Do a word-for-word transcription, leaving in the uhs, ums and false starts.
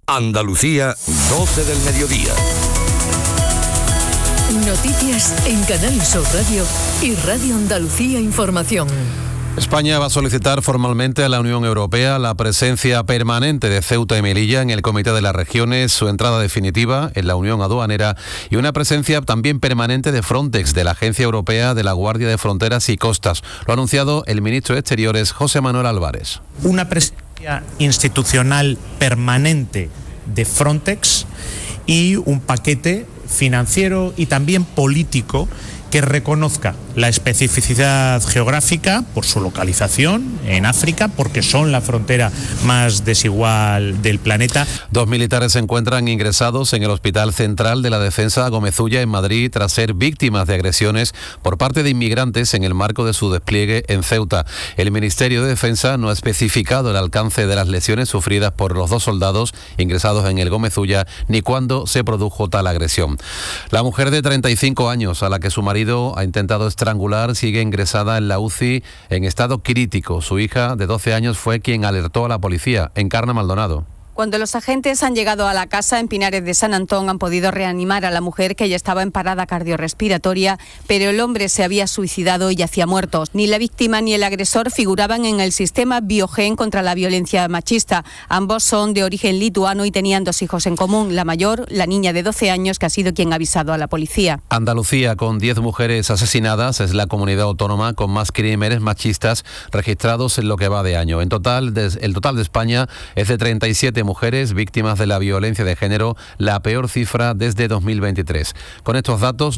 Andalucía, doce del mediodía. Noticias en Canal Sur Radio y Radio Andalucía Información. España va a solicitar formalmente a la Unión Europea la presencia permanente de Ceuta y Melilla en el Comité de las Regiones, su entrada definitiva en la Unión Aduanera y una presencia también permanente de Frontex, de la Agencia Europea de la Guardia de Fronteras y Costas. Lo ha anunciado el ministro de Exteriores, José Manuel Álvarez. Una presencia institucional permanente de Frontex y un paquete financiero y también político que reconozca la especificidad geográfica por su localización en África, porque son la frontera más desigual del planeta. Dos militares se encuentran ingresados en el Hospital Central de la Defensa Gómez-Ulla en Madrid tras ser víctimas de agresiones por parte de inmigrantes en el marco de su despliegue en Ceuta. El Ministerio de Defensa no ha especificado el alcance de las lesiones sufridas por los dos soldados ingresados en el Gómez-Ulla ni cuándo se produjo tal agresión. La mujer de treinta y cinco años a la que su marido ha intentado estrangular sigue ingresada en la U C I en estado crítico. Su hija de doce años fue quien alertó a la policía. Encarna Maldonado. Cuando los agentes han llegado a la casa en Pinares de San Antón han podido reanimar a la mujer, que ya estaba en parada cardiorrespiratoria, pero el hombre se había suicidado y yacía muerto. Ni la víctima ni el agresor figuraban en el sistema Biogen contra la violencia machista. Ambos son de origen lituano y tenían dos hijos en común. La mayor, la niña de doce años, que ha sido quien ha avisado a la policía. Andalucía, con diez mujeres asesinadas, es la comunidad autónoma con más crímenes machistas registrados en lo que va de año. En total, el total de España es de treinta y siete mujeres víctimas de la violencia de género, la peor cifra desde dos mil veintitrés. Con estos datos